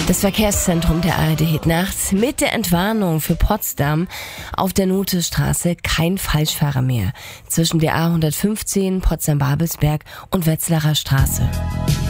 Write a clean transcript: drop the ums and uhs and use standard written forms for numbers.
Das Verkehrszentrum der ARD Hit nachts mit der Entwarnung für Potsdam auf der Nothestraße kein Falschfahrer mehr zwischen der A115 Potsdam-Babelsberg und Wetzlarer Straße.